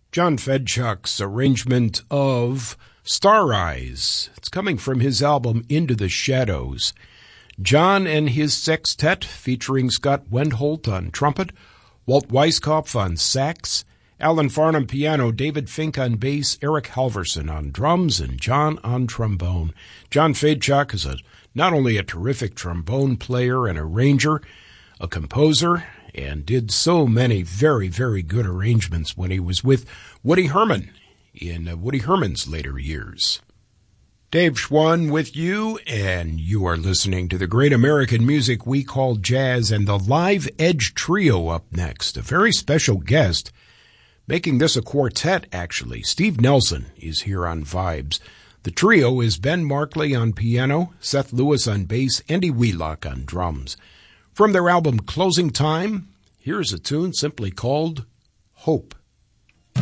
John Fedchuk's arrangement of Star Eyes. It's coming from his album Into the Shadows. John and his sextet featuring Scott Wendholt on trumpet, Walt Weiskopf on sax, Alan Farnham piano, David Fink on bass, Eric Halverson on drums, and John on trombone. John Fedchuk is not only a terrific trombone player and arranger, a composer, and did so many very, very good arrangements when he was with Woody Herman in Woody Herman's later years. Dave Schwann with you, and you are listening to the great American music we call jazz, and the Live Edge Trio up next. A very special guest, making this a quartet, actually. Steve Nelson is here on Vibes. The trio is Ben Markley on piano, Seth Lewis on bass, Andy Wheelock on drums. From their album Closing Time, here's a tune simply called Hope.